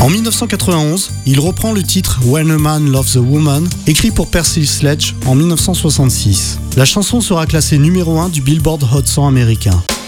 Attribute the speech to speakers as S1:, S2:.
S1: En 1991, il reprend le titre When a Man Loves a Woman, écrit pour Percy Sledge en 1966. La chanson sera classée numéro 1 du Billboard Hot 100 américain.